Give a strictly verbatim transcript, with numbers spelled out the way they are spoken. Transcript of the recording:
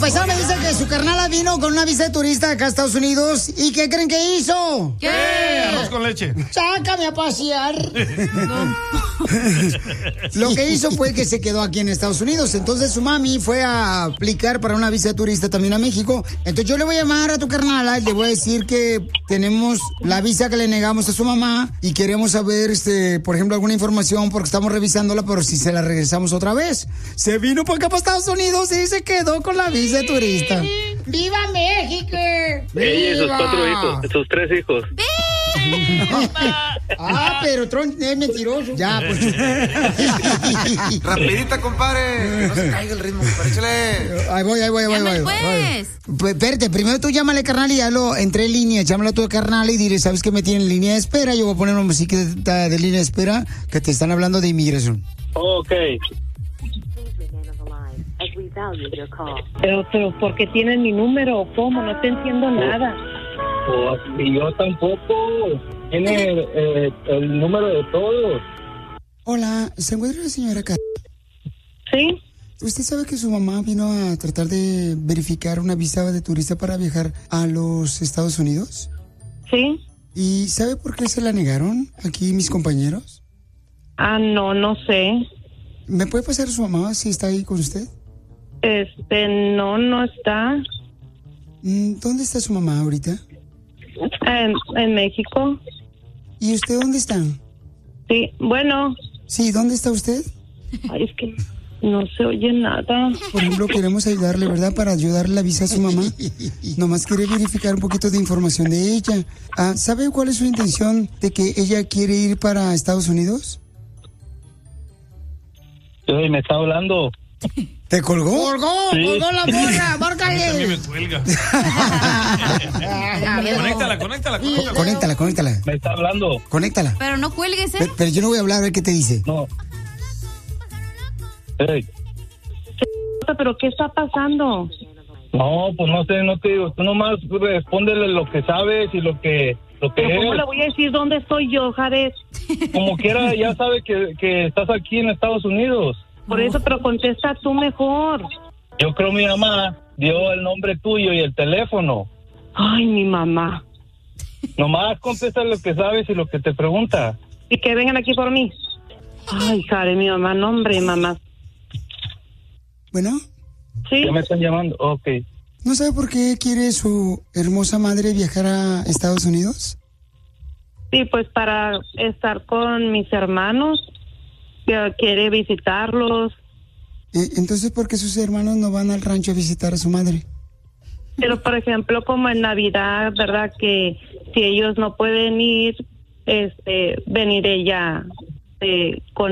paisano me dice que su carnala vino con una visa de turista acá a Estados Unidos. ¿Y qué creen que hizo? ¿Qué? Arroz con leche. Sácame a pasear. No. Lo que hizo fue que se quedó aquí en Estados Unidos. Entonces su mami fue a aplicar para una visa de turista también a México. Entonces yo le voy a llamar a tu carnala y le voy a decir que tenemos la visa que le negamos a su mamá y queremos saber, este, por ejemplo, alguna información porque estamos revisándola, pero si se la regresamos otra vez. Se vino para acá para Estados Unidos y se quedó con la visa de turista. ¡Viva México! Ella y sus cuatro hijos, sus tres hijos. Ah, pero Tron es mentiroso. Ya, pues. Rapidita, compadre. No se caiga el ritmo, compadre. Échale. Ahí voy, ahí voy, ahí voy. Llame, voy, pues. voy. Pues, espérate, primero tú llámale, carnal, y ya lo entré en línea. Llámale a tu carnal y dile, ¿sabes qué me tienen en línea de espera? Yo voy a poner una música de, de línea de espera que te están hablando de inmigración. Ok. Pero, pero, ¿por qué tienen mi número o cómo? No te entiendo nada. Pues, y yo tampoco. Tiene eh, el número de todos. Hola, ¿se encuentra la señora Car... ¿Sí? ¿Usted sabe que su mamá vino a tratar de verificar una visa de turista para viajar a los Estados Unidos? ¿Sí? ¿Y sabe por qué se la negaron aquí mis compañeros? Ah, no, no sé. ¿Me puede pasar su mamá si está ahí con usted? Este, no, no está. ¿Dónde está su mamá ahorita? En, en México. ¿Y usted dónde está? Sí, bueno. Sí, ¿dónde está usted? Ay, es que no se oye nada. Por ejemplo, queremos ayudarle, ¿verdad? Para ayudarle la visa a su mamá. Nomás quiere verificar un poquito de información de ella. Ah, ¿sabe cuál es su intención de que ella quiere ir para Estados Unidos? Sí, me está hablando. ¿Te colgó? ¡Colgó! Sí. ¡Colgó la morra! ¡Márcale! A mí me cuelga. conéctala, conéctala, conéctala. Conéctala, conéctala. Me está hablando. Conéctala. Pero no cuelgues, ¿eh? Pero, pero yo no voy a hablar, a ver qué te dice. No. Hey. ¿Pero qué está pasando? No, pues no sé, no te digo. Tú nomás respóndele lo que sabes y lo que, lo que ¿Pero cómo es. le voy a decir dónde estoy yo, Jared? Como quiera, ya sabe que, que estás aquí en Estados Unidos. Por eso, pero contesta tú mejor. Yo creo mi mamá dio el nombre tuyo y el teléfono. Ay, mi mamá. Nomás contesta lo que sabes y lo que te pregunta. Y que vengan aquí por mí. Ay, Jared, mi mamá, no, hombre, mamá. Bueno, ¿Sí? ¿Ya me están llamando? Ok. ¿no sabe por qué quiere su hermosa madre viajar a Estados Unidos? Sí, pues para estar con mis hermanos. Que quiere visitarlos. Eh, entonces, ¿por qué sus hermanos no van al rancho a visitar a su madre? Pero, por ejemplo, como en Navidad, ¿verdad? Que si ellos no pueden ir, este, venir ella eh, con